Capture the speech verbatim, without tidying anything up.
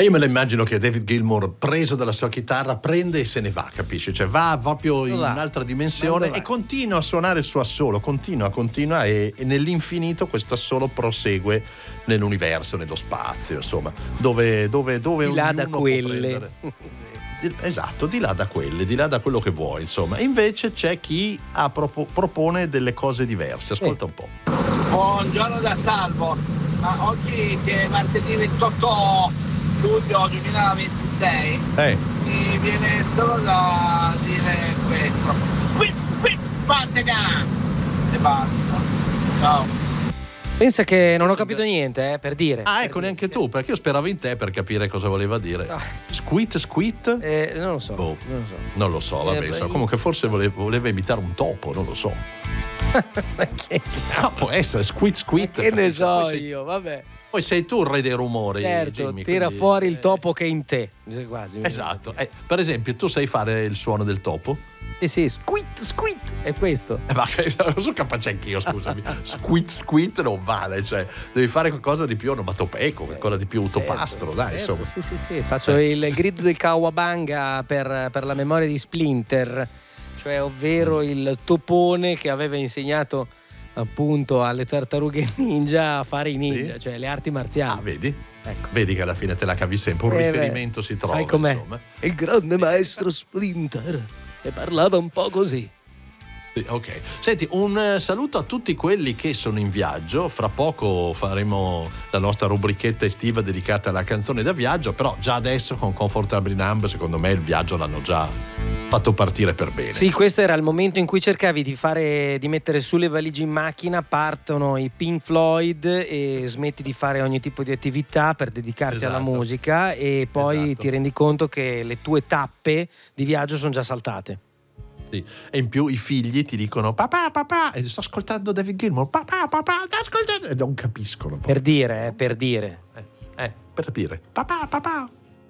E io me lo immagino che David Gilmour, preso dalla sua chitarra, prende e se ne va, capisci? Cioè va proprio in va. un'altra dimensione e continua a suonare il suo assolo, continua, continua e, e nell'infinito questo assolo prosegue nell'universo, nello spazio, insomma, dove, dove, dove Di là ognuno da può quelle. prendere. Di- Esatto, di là da quelle, di là da quello che vuoi, insomma. Invece c'è chi ha propo- propone delle cose diverse. Ascolta un po'. Buongiorno da Salvo, ma oggi che è martedì ventotto luglio duemilaventisei Eh. mi viene solo da dire questo: squid squid Pentagon e basta. Ciao. Pensa che non ho capito niente, eh, per dire. Ah, per ecco, dire. neanche tu, perché io speravo in te per capire cosa voleva dire. Ah. Squit, squit? Eh, non lo so. Boh. Non lo so. Non lo so, vabbè, Eh, insomma, beh, comunque forse voleva, voleva imitare un topo, non lo so. che, No, può essere squit, squit. che ne capisci? so Poi sei- io, vabbè. Poi sei tu il re dei rumori, Certo, Jimmy, tira quindi- fuori il eh, topo che è in te. Quasi. Esatto. Eh, per esempio, tu sai fare il suono del topo? Sì, sì, squit, squit, è questo. Eh, ma non sono capace anch'io, scusami. Squit, squit non vale, cioè devi fare qualcosa di più onomatopeico, qualcosa di più autopastro, dai, Certo, insomma. sì, sì, sì. Faccio il grid del Kawabanga per, per la memoria di Splinter, cioè ovvero il topone che aveva insegnato appunto alle tartarughe ninja a fare i ninja, Sì? cioè le arti marziali. Ah, vedi? Ecco. Vedi che alla fine te la cavi sempre, un Eh, riferimento beh, si trova, sai com'è? insomma. Il grande maestro Splinter e parlava un po' così. Sì, ok. Senti, un eh, saluto a tutti quelli che sono in viaggio. Fra poco faremo la nostra rubrichetta estiva dedicata alla canzone da viaggio, però già adesso con Comfortably Numb secondo me il viaggio l'hanno già fatto partire per bene. Sì, questo era il momento in cui cercavi di fare, di mettere su le valigie in macchina, partono i Pink Floyd e smetti di fare ogni tipo di attività per dedicarti alla Esatto. musica e poi Esatto. ti rendi conto che le tue tappe di viaggio sono già saltate. Sì. E in più i figli ti dicono papà, papà, e sto ascoltando David Gilmour, papà, papà, sto ascoltando, e non capiscono. Per dire, eh, per dire. Eh, eh, per dire papà, papà.